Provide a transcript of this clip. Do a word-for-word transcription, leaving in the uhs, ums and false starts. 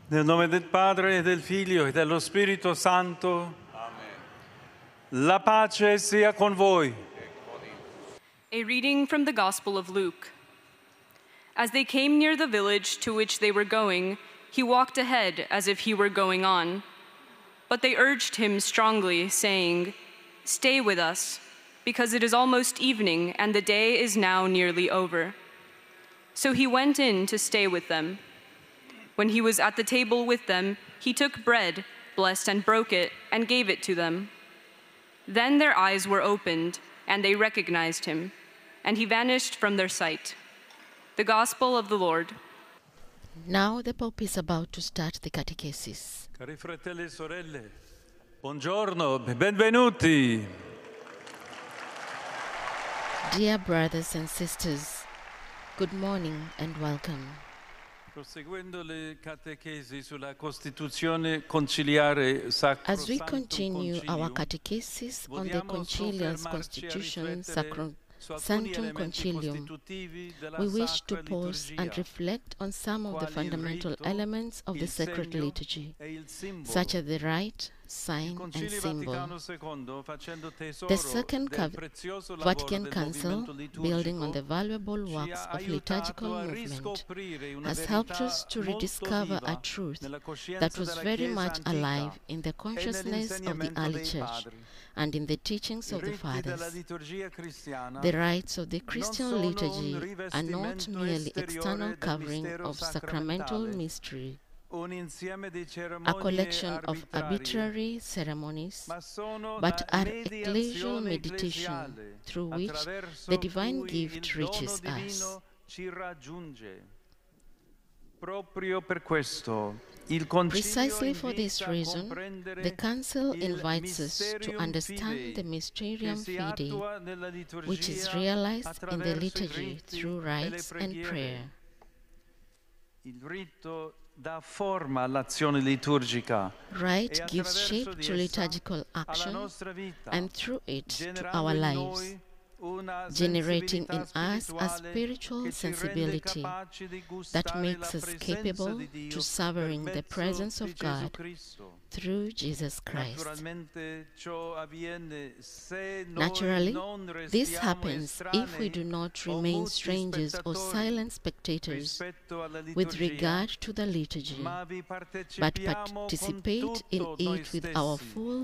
Nel nome del Padre, e del Figlio, e dello Spirito Santo. Amen. La pace sia con voi. A reading from the Gospel of Luke. As they came near the village to which they were going, he walked ahead as if he were going on. But they urged him strongly, saying, "Stay with us, because it is almost evening and the day is now nearly over." So he went in to stay with them. When he was at the table with them, he took bread, blessed and broke it, and gave it to them. Then their eyes were opened, and they recognized him, and he vanished from their sight. The Gospel of the Lord. Now the Pope is about to start the catechesis. Cari fratelli e sorelle, buongiorno, benvenuti. Dear brothers and sisters, good morning and welcome. Proseguendo le catechesi sulla Costituzione conciliare Sacro As we continue our catechesis on the Conciliar's Constitution Sacro Sanctum Concilium, we wish to pause and reflect on some of the fundamental elements of the sacred liturgy, such as the rite, sign, and symbol. The Second Vatican Council, building on the valuable works of liturgical movement, has helped us to rediscover a truth that was very much alive in the consciousness of the early Church and in the teachings of the Fathers. The rites of the Christian liturgy are not merely external covering of sacramental mystery, a collection of arbitrary ceremonies, but are ecclesial meditation through which the divine gift reaches us. Precisely for this reason, the Council invites us to understand the Mysterium Fidei, which is realized in the liturgy through rites and prayer. Rite gives shape to liturgical action and through it to our lives, generating in us a spiritual sensibility that makes us capable to savoring the presence of God through Jesus Christ. Naturally, this happens if we do not remain strangers or silent spectators with regard to the liturgy, but participate in it with our full